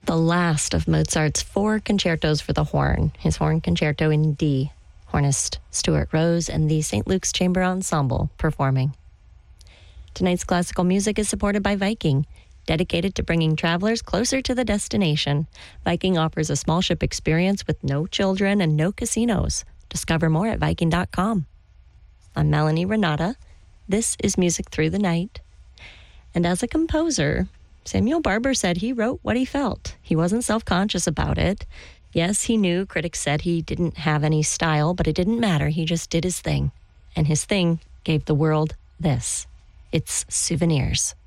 the last of Mozart's 4 concertos for the horn, his horn concerto in D. Hornist Stuart Rose and the St. Luke's Chamber Ensemble performing. Tonight's classical music is supported by Viking, dedicated to bringing travelers closer to the destination. Viking offers a small ship experience with no children and no casinos. Discover more at Viking.com. I'm Melanie Renata. This is Music Through the Night. And as a composer, Samuel Barber said he wrote what he felt. He wasn't self-conscious about it. Yes, he knew critics said he didn't have any style, but it didn't matter. He just did his thing. And his thing gave the world this. It's Souvenirs.